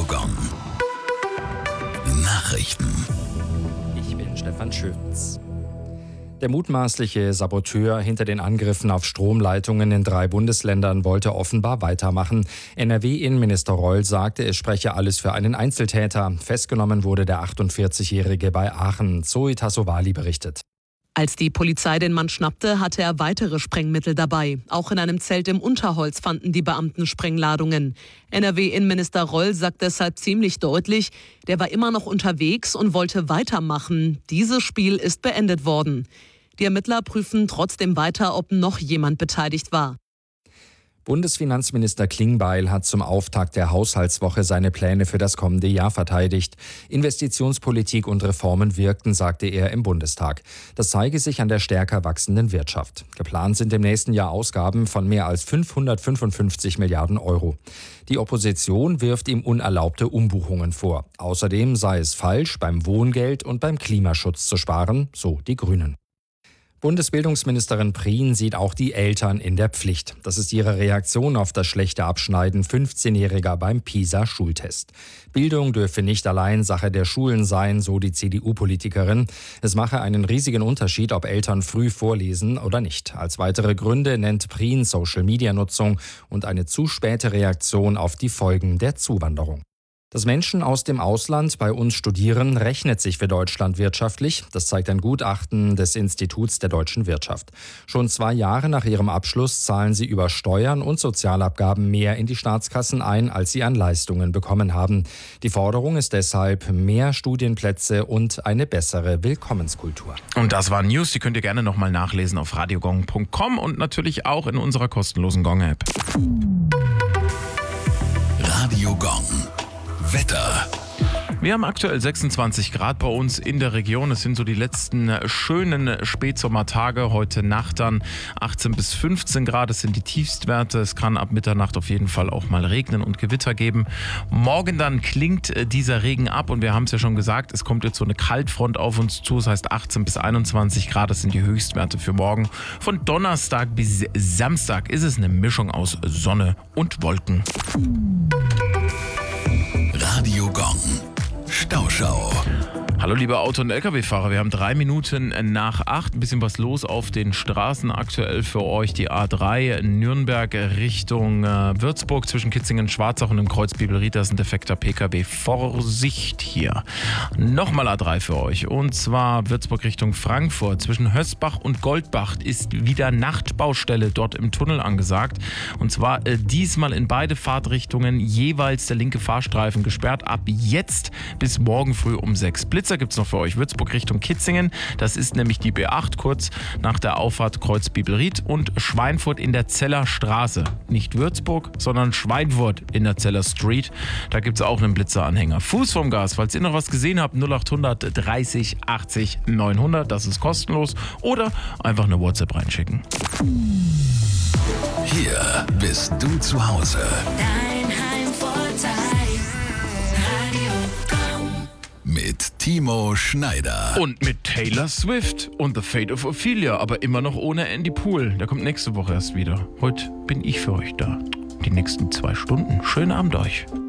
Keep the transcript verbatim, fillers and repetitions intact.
Gong. Nachrichten. Ich bin Stefan Schötz. Der mutmaßliche Saboteur hinter den Angriffen auf Stromleitungen in drei Bundesländern wollte offenbar weitermachen. N R W-Innenminister Reul sagte, es spreche alles für einen Einzeltäter. Festgenommen wurde der achtundvierzigjährige bei Aachen. Zoe Tassovali berichtet. Als die Polizei den Mann schnappte, hatte er weitere Sprengmittel dabei. Auch in einem Zelt im Unterholz fanden die Beamten Sprengladungen. N R W-Innenminister Reul sagt deshalb ziemlich deutlich, der war immer noch unterwegs und wollte weitermachen. Dieses Spiel ist beendet worden. Die Ermittler prüfen trotzdem weiter, ob noch jemand beteiligt war. Bundesfinanzminister Klingbeil hat zum Auftakt der Haushaltswoche seine Pläne für das kommende Jahr verteidigt. Investitionspolitik und Reformen wirkten, sagte er im Bundestag. Das zeige sich an der stärker wachsenden Wirtschaft. Geplant sind im nächsten Jahr Ausgaben von mehr als fünfhundertfünfundfünfzig Milliarden Euro. Die Opposition wirft ihm unerlaubte Umbuchungen vor. Außerdem sei es falsch, beim Wohngeld und beim Klimaschutz zu sparen, so die Grünen. Bundesbildungsministerin Prien sieht auch die Eltern in der Pflicht. Das ist ihre Reaktion auf das schlechte Abschneiden fünfzehnjähriger beim PISA-Schultest. Bildung dürfe nicht allein Sache der Schulen sein, so die C D U-Politikerin. Es mache einen riesigen Unterschied, ob Eltern früh vorlesen oder nicht. Als weitere Gründe nennt Prien Social-Media-Nutzung und eine zu späte Reaktion auf die Folgen der Zuwanderung. Dass Menschen aus dem Ausland bei uns studieren, rechnet sich für Deutschland wirtschaftlich. Das zeigt ein Gutachten des Instituts der deutschen Wirtschaft. Schon zwei Jahre nach ihrem Abschluss zahlen sie über Steuern und Sozialabgaben mehr in die Staatskassen ein, als sie an Leistungen bekommen haben. Die Forderung ist deshalb mehr Studienplätze und eine bessere Willkommenskultur. Und das war News, die könnt ihr gerne nochmal nachlesen auf radiogong punkt com und natürlich auch in unserer kostenlosen Gong-App. Radio Gong. Wetter. Wir haben aktuell sechsundzwanzig Grad bei uns in der Region. Es sind so die letzten schönen Spätsommertage. Heute Nacht dann achtzehn bis fünfzehn Grad. Das sind die Tiefstwerte. Es kann ab Mitternacht auf jeden Fall auch mal regnen und Gewitter geben. Morgen dann klingt dieser Regen ab und wir haben es ja schon gesagt, es kommt jetzt so eine Kaltfront auf uns zu. Das heißt achtzehn bis einundzwanzig Grad, das sind die Höchstwerte für morgen. Von Donnerstag bis Samstag ist es eine Mischung aus Sonne und Wolken. Radio Gong. Stauschau. Hallo liebe Auto- und L K W-Fahrer, wir haben drei Minuten nach acht. Ein bisschen was los auf den Straßen aktuell für euch. Die A drei Nürnberg Richtung äh, Würzburg zwischen Kitzingen, Schwarzach und dem Kreuz Bibelried. Da ist ein defekter P K W. Vorsicht hier. Nochmal A drei für euch. Und zwar Würzburg Richtung Frankfurt. Zwischen Hösbach und Goldbach ist wieder Nachtbaustelle dort im Tunnel angesagt. Und zwar äh, diesmal in beide Fahrtrichtungen jeweils der linke Fahrstreifen gesperrt. Ab jetzt bis morgen früh um sechs. Blitz gibt es noch für euch. Würzburg Richtung Kitzingen. Das ist nämlich die B acht kurz nach der Auffahrt Kreuz Bibelried und Schweinfurt in der Zeller Straße. Nicht Würzburg, sondern Schweinfurt in der Zeller Street. Da gibt es auch einen Blitzeranhänger. Fuß vom Gas. Falls ihr noch was gesehen habt, null achthundert dreißig achtzig neunhundert. Das ist kostenlos. Oder einfach eine WhatsApp reinschicken. Hier bist du zu Hause. Dein Heimvorteil. Radio Gong. Mit Timo Schneider. Und mit Taylor Swift und The Fate of Ophelia, aber immer noch ohne Andy Poole. Der kommt nächste Woche erst wieder. Heute bin ich für euch da. Die nächsten zwei Stunden. Schönen Abend euch.